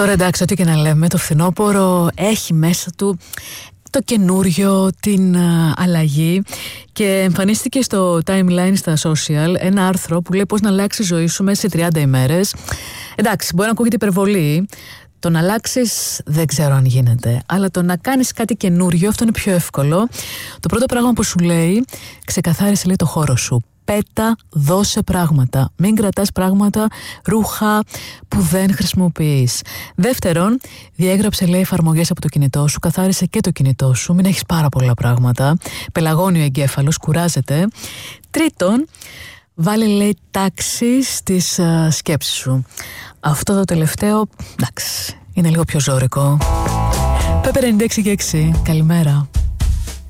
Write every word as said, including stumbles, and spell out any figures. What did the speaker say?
Τώρα εντάξει, ό,τι και να λέμε, το φθινόπωρο έχει μέσα του το καινούριο, την α, αλλαγή, και εμφανίστηκε στο timeline στα social ένα άρθρο που λέει πώς να αλλάξει η ζωή σου μέσα σε τριάντα ημέρες. Εντάξει, μπορεί να ακούγεται υπερβολή. Το να αλλάξεις δεν ξέρω αν γίνεται, αλλά το να κάνεις κάτι καινούριο, αυτό είναι πιο εύκολο. Το πρώτο πράγμα που σου λέει, ξεκαθάρισε, λέει, το χώρο σου. Πέτα, δώσε πράγματα. Μην κρατάς πράγματα, ρούχα που δεν χρησιμοποιείς. Δεύτερον, διέγραψε, λέει, εφαρμογές από το κινητό σου. Καθάρισε και το κινητό σου. Μην έχεις πάρα πολλά πράγματα. Πελαγώνει ο εγκέφαλος, κουράζεται. Τρίτον, βάλε, λέει, τάξη στις uh, σκέψεις σου. Αυτό το τελευταίο, εντάξει, είναι λίγο πιο ζώρικο. Πέπε ενενήντα έξι και έξι, καλημέρα.